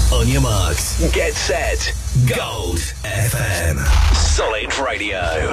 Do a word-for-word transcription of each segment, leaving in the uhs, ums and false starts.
On your marks, get set, Gold F M. Solid Radio.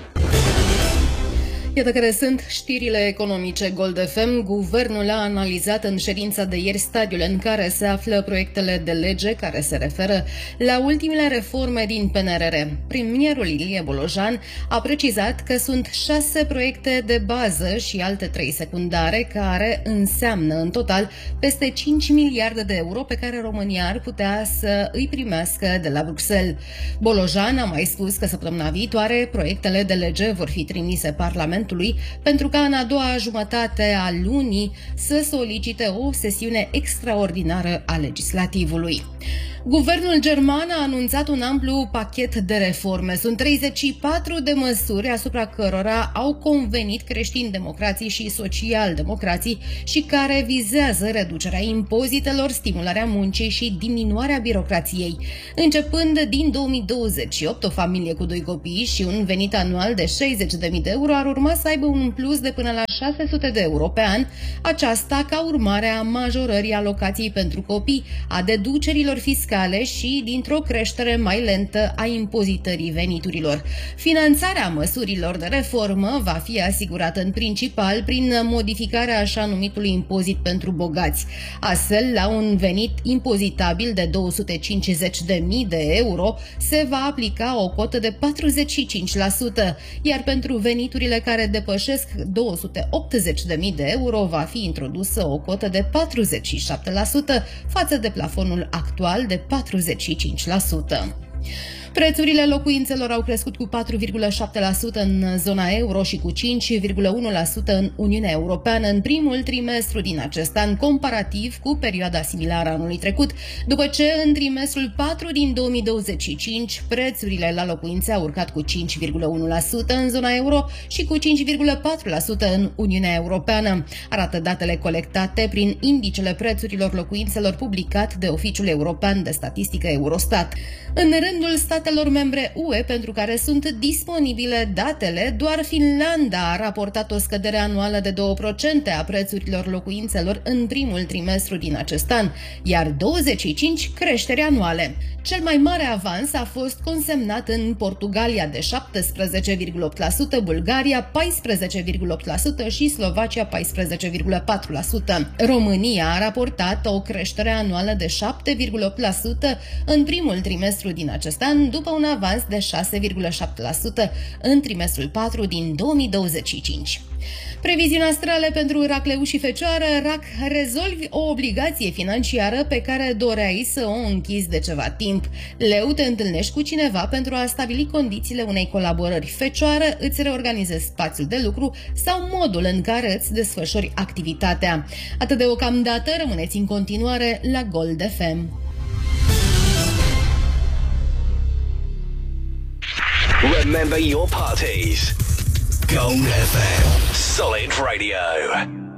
Iată care sunt știrile economice Gold F M. Guvernul a analizat în ședința de ieri stadiul în care se află proiectele de lege care se referă la ultimele reforme din P N R R. Premierul Ilie Bolojan a precizat că sunt șase proiecte de bază și alte trei secundare care înseamnă în total peste cinci miliarde de euro pe care România ar putea să îi primească de la Bruxelles. Bolojan a mai spus că săptămâna viitoare proiectele de lege vor fi trimise Parlamentului pentru ca în a doua jumătate a lunii să solicite o sesiune extraordinară a legislativului. Guvernul german a anunțat un amplu pachet de reforme. Sunt treizeci și patru de măsuri asupra cărora au convenit creștini-democrații și social-democrații și care vizează reducerea impozitelor, stimularea muncii și diminuarea birocrației. Începând din două mii douăzeci și opt, o familie cu doi copii și un venit anual de șaizeci de mii de euro ar urma să aibă un plus de până la șase sute de euro pe an, aceasta ca urmare a majorării alocației pentru copii, a deducerilor fiscale și dintr-o creștere mai lentă a impozitării veniturilor. Finanțarea măsurilor de reformă va fi asigurată în principal prin modificarea așa numitului impozit pentru bogați. Astfel, la un venit impozitabil de două sute cincizeci de mii de euro se va aplica o cotă de patruzeci și cinci la sută, iar pentru veniturile care depășesc două sute optzeci de mii de euro va fi introdusă o cotă de patruzeci și șapte la sută față de plafonul actual de patruzeci și cinci la sută. Prețurile locuințelor au crescut cu patru virgulă șapte la sută în zona euro și cu cinci virgulă unu la sută în Uniunea Europeană în primul trimestru din acest an, comparativ cu perioada similară anului trecut, după ce în trimestrul patru din două mii douăzeci și cinci prețurile la locuințe au urcat cu cinci virgulă unu la sută în zona euro și cu cinci virgulă patru la sută în Uniunea Europeană, arată datele colectate prin indicele prețurilor locuințelor publicat de Oficiul European de Statistică Eurostat. În rândul statelor membre U E pentru care sunt disponibile datele, doar Finlanda a raportat o scădere anuală de două la sută a prețurilor locuințelor în primul trimestru din acest an, iar douăzeci și cinci creșteri anuale. Cel mai mare avans a fost consemnat în Portugalia de șaptesprezece virgulă opt la sută, Bulgaria paisprezece virgulă opt la sută și Slovacia paisprezece virgulă patru la sută. România a raportat o creștere anuală de șapte virgulă opt la sută în primul trimestru din acest an, după un avans de șase virgulă șapte la sută în trimestrul patru din două mii douăzeci și cinci. Previziuni astrale pentru Racleu și Fecioară. Rac, rezolvi o obligație financiară pe care doreai să o închizi de ceva timp. Leu, te întâlnești cu cineva pentru a stabili condițiile unei colaborări. Fecioară, îți reorganizezi spațiul de lucru sau modul în care îți desfășori activitatea. Atât deocamdată, rămâneți în continuare la Gold F M. Remember your parties. Gold F M. Solid Radio.